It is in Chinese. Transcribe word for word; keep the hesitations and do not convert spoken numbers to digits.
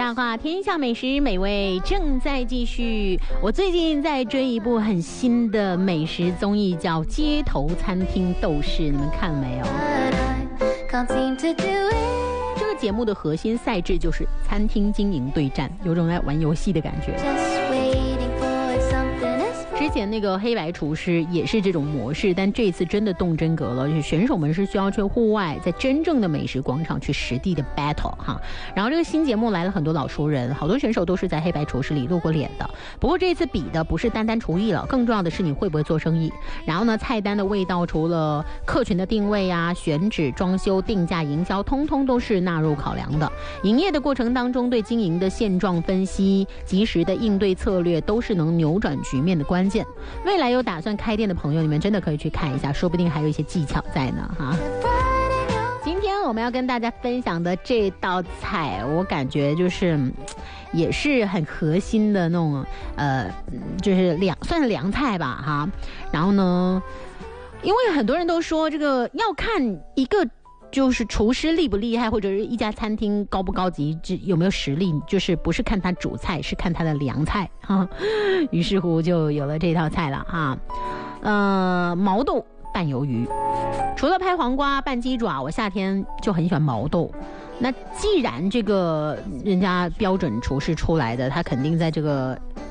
大话天下美食美味正在继续。我最近在追一部很新的美食综艺，叫《街头餐厅斗士》，你们看了没有？这个节目的核心赛制就是餐厅经营对战，有种在玩游戏的感觉。之前那个黑白厨师也是这种模式，但这次真的动真格了，就是选手们是需要去户外，在真正的美食广场去实地的 battle 哈。然后这个新节目来了很多老熟人，好多选手都是在黑白厨师里露过脸的。不过这次比的不是单单厨艺了，更重要的是你会不会做生意。然后呢，菜单的味道除了客群的定位啊、选址、装修、定价、营销，通通都是纳入考量的。营业的过程当中，对经营的现状分析、及时的应对策略，都是能扭转局面的关键。未来有打算开店的朋友，你们真的可以去看一下，说不定还有一些技巧在呢哈。今天我们要跟大家分享的这道菜，我感觉就是也是很核心的那种呃，就是凉算是凉菜吧哈。然后呢，因为很多人都说这个要看一个就是厨师厉不厉害，或者是一家餐厅高不高级，有没有实力，就是不是看他主菜，是看他的凉菜哈。于是乎就有了这道菜了哈。呃，毛豆拌鱿鱼，除了拍黄瓜拌鸡爪，我夏天就很喜欢毛豆。那既然这个人家标准厨师出来的，他肯定在这个